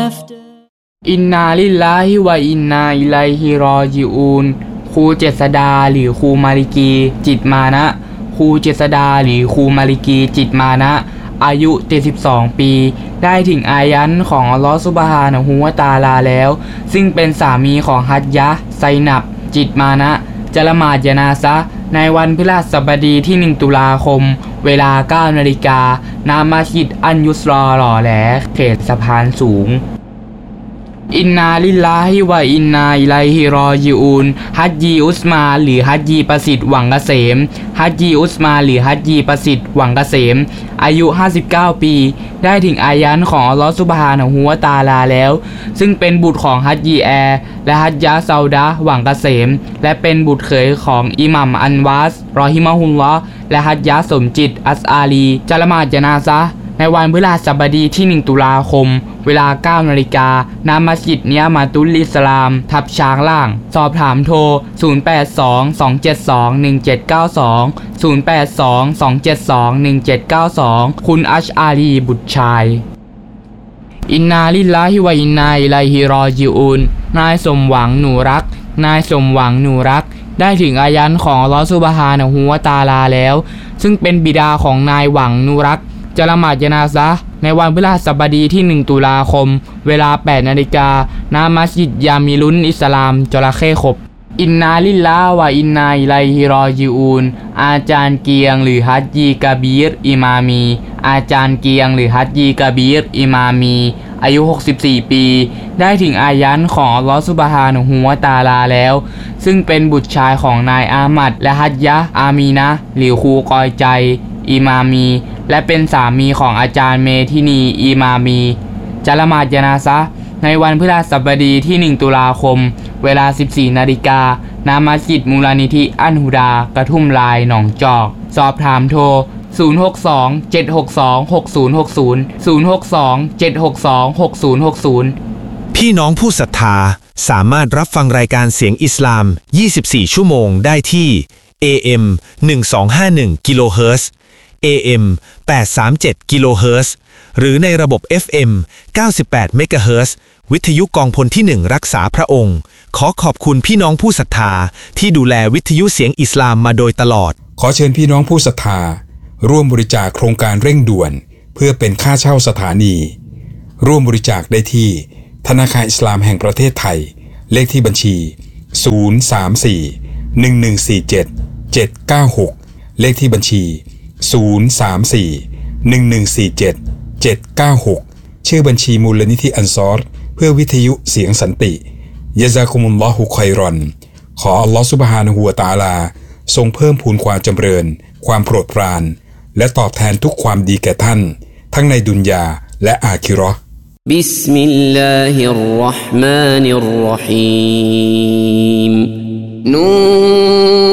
อินนาลิลลาฮิวะอินนาอิลัยฮิรอญิอูนครูเจษดาหรือครูมาลิกีจิตมานะครูเจษดาหรือครูมาลิกีจิตมานะอายุ72ปีได้ถึงอายันของอัลลอฮฺซุบฮานะฮูวะตะอาลาแล้วซึ่งเป็นสามีของฮัจญะห์ไซนับจิตมานะจะละหมาดญะนาซะห์ในวันพฤหัสบดีที่1ตุลาคมเวลา 9 นาฬิกาณมัสยิดอันยุสรอหล่อแหลเขตสะพานสูงอินนาลิลลาฮิวะอินนาอิลัยฮิรอญิอูนฮัจญีอุสมาหรือฮัจญีประสิทธิ์หวังเกษมฮัจญีอุสมาหรือฮัจญีประสิทธิ์หวังเกษมอายุ59ปีได้ถึงอายันของอัลลอฮฺซุบฮานะฮูวะตะอาลาแล้วซึ่งเป็นบุตรของฮัจญีแอร์และฮัจญะห์ซาดะห์หวังเกษมและเป็นบุตรเขยของอิหมัมอันวาสรอฮิมะฮุลลอฮ์และฮัจญะห์สมจิตอัสอาลีจะละหมาดญะนาซะห์ในวันพฤหัสบดีที่1ตุลาคมเวลา 9 นาฬิกาณมัสยิดเนียมาตุลอิสลามทับช้างล่างสอบถามโทร0822721792 0822721792คุณอัชอาลีบุตรชายอินนาลิลลาฮิวะอินนาอิลัยฮิรอญิอูนนายสมหวังหนูรักนายสมหวังหนูรักได้ถึงอายันของอัลเลาะห์ซุบฮานะฮูวะตะอาลาแล้วซึ่งเป็นบิดาของนายหวังหนูรักจะละหมาดญะนาซะห์ในวันพฤหัสบดีที่1ตุลาคมเวลา 8 นาฬิกาณมัสยิดยามิลุนอิสลามจระเข้ขบอินนาลิลลาฮ์วะอินนาอิลัยฮิรอญิอูนอาจารย์เกียงหรือฮัจญีกะบีรอิมามีอาจารย์เกียงหรือฮัจญีกะบีรอิมามีอายุ64ปีได้ถึงอายันของอัลเลาะห์ซุบฮานะฮูวะตะอาลาแล้วซึ่งเป็นบุตรชายของนายอามัดและฮัจญะห์อามีนะห์หรือครูกอยใจอิมามีและเป็นสามีของอาจารย์เมทินีอิมามีจะละหมาดญะนาซะห์ในวันพฤหัสบดีที่1ตุลาคมเวลา 14 นาฬิกาณมัสยิดมูลนิธิอันฮุดากระทุ่มลายหนองจอกสอบถามโทร 062-762-6060 พี่น้องผู้ศรัทธาสามารถรับฟังรายการเสียงอิสลาม24ชั่วโมงได้ที่ AM 1251กิโลเฮิรตซ์ AM 837กิโลเฮิรตซ์หรือในระบบ FM 98เมกะเฮิรตซ์วิทยุกองพลที่1รักษาพระองค์ขอขอบคุณพี่น้องผู้ศรัทธาที่ดูแลวิทยุเสียงอิสลามมาโดยตลอดขอเชิญพี่น้องผู้ศรัทธาร่วมบริจาคโครงการเร่งด่วนเพื่อเป็นค่าเช่าสถานีร่วมบริจาคได้ที่ธนาคารอิสลามแห่งประเทศไทยเลขที่บัญชี034-1147-796เลขที่บัญชี034-1147-796ชื่อบัญชีมูลนิธิอันซอรเพื่อวิทยุเสียงสันติยะซากุมุลลอฮุค็อยรอนขออัลลอฮฺซุบฮานะฮูวะตะอาลาทรงเพิ่มพูนความจำเริญความโปรดปรานและตอบแทนทุกความดีแก่ท่านทั้งในดุนยาและอาคิเราะห์บิสมิลลาฮิรเราะห์มานิรเราะฮีมนูน